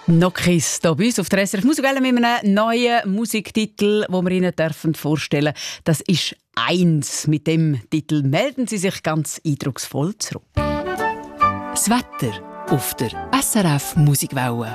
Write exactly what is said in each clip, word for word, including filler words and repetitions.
Nokis hier bei uns auf der S R F Musikwelle mit einem neuen Musiktitel, den wir Ihnen dürfen vorstellen. Das ist «Eins». Mit dem Titel melden Sie sich ganz eindrucksvoll zurück. Das Wetter auf der S R F Musikwelle.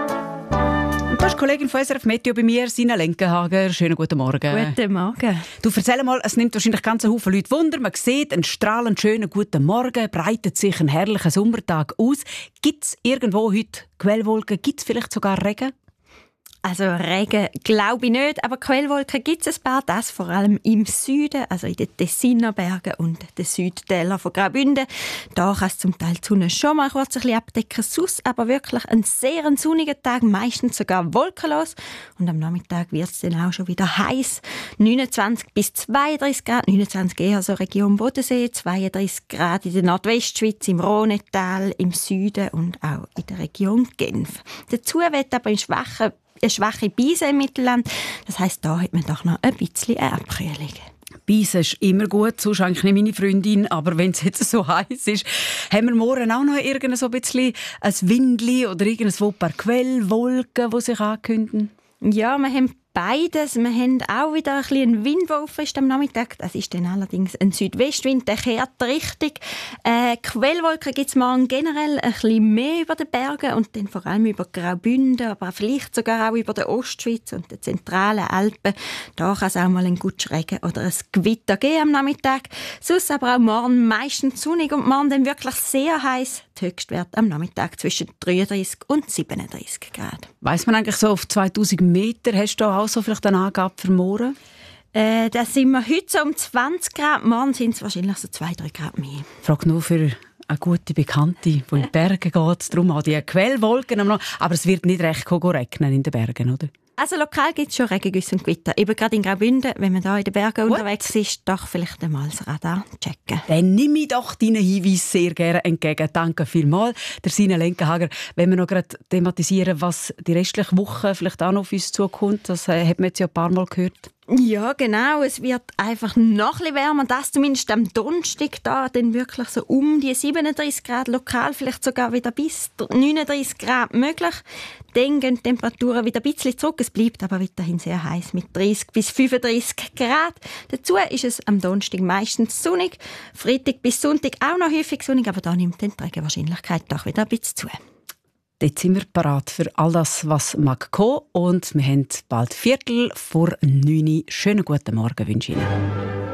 Da ist die Kollegin von S R F Meteo bei mir, Sina Lenkenhager. Schönen guten Morgen. Guten Morgen. Du, erzähl mal, es nimmt wahrscheinlich ganz einen Haufen Leute Wunder. Man sieht einen strahlend schönen guten Morgen, breitet sich ein herrlicher Sommertag aus. Gibt es irgendwo heute Quellwolken? Gibt es vielleicht sogar Regen? Also Regen glaube ich nicht, aber Quellwolken gibt es ein paar, das vor allem im Süden, also in den Tessiner Bergen und den Südtälern von Graubünden. Da kann es zum Teil die Sonne schon mal kurz ein bisschen abdecken, sonst aber wirklich ein sehr sonniger Tag, meistens sogar wolkenlos. Und am Nachmittag wird es dann auch schon wieder heiß, neunundzwanzig bis zweiunddreißig Grad, neunundzwanzig eher so Region Bodensee, zweiunddreißig Grad in der Nordwestschweiz, im Rhonetal, im Süden und auch in der Region Genf. Dazu wird aber in schwachen eine schwache Beise im Mittelland. Das heisst, da hat man doch noch ein bisschen eine Abkühlung. Beise ist immer gut, sonst eigentlich nicht meine Freundin. Aber wenn es jetzt so heiß ist, haben wir morgen auch noch irgend so ein bisschen ein Windli oder irgendwo ein paar Quellwolken, die sich ankündigen? Ja, wir haben beides. Wir haben auch wieder ein bisschen einen Wind, der aufrischt am Nachmittag. Das ist dann allerdings ein Südwestwind, der kehrt richtig. Äh, Quellwolken gibt es morgen generell ein bisschen mehr über den Bergen und dann vor allem über Graubünden, aber vielleicht sogar auch über der Ostschweiz und den zentralen Alpen. Da kann es auch mal einen guten Regen oder ein Gewitter geben am Nachmittag. Sonst aber auch morgen meistens sonnig und morgen dann wirklich sehr heiß. Der Höchstwert am Nachmittag zwischen dreiunddreißig und siebenunddreißig Grad. Weiss man eigentlich so auf zweitausend Meter, hast du da auch so vielleicht eine Angabe für morgen? Äh, da sind wir heute so um zwanzig Grad, morgen sind es wahrscheinlich so zwei, drei Grad mehr. Ich frage nur für eine gute Bekannte, die in die Berge geht. Darum auch die Quellwolken. Aber es wird nicht recht regnen in den Bergen, oder? Also lokal gibt es schon Regengüsse und Gewitter. Eben gerade in Graubünden, wenn man da in den Bergen What? unterwegs ist, doch vielleicht einmal das Radar checken. Dann nehme ich doch deinen Hinweis sehr gerne entgegen. Danke vielmals. Der Sina Lenkenhager, wenn wir noch gerade thematisieren, was die restliche Woche vielleicht auch noch auf uns zukommt, das äh, hat man jetzt ja ein paar Mal gehört. Ja, genau. Es wird einfach noch ein bisschen wärmer. Das zumindest am Donnerstag da, dann wirklich so um die siebenunddreißig Grad, lokal vielleicht sogar wieder bis neununddreißig Grad möglich. Dann gehen die Temperaturen wieder ein bisschen zurück. Es bleibt aber weiterhin sehr heiß mit dreißig bis fünfunddreißig Grad. Dazu ist es am Donnerstag meistens sonnig. Freitag bis Sonntag auch noch häufig sonnig, aber da nimmt die Regenwahrscheinlichkeit doch wieder ein bisschen zu. Jetzt sind wir bereit für all das, was mag kommen. Und wir haben bald Viertel vor neun. Schönen guten Morgen wünsche ich Ihnen.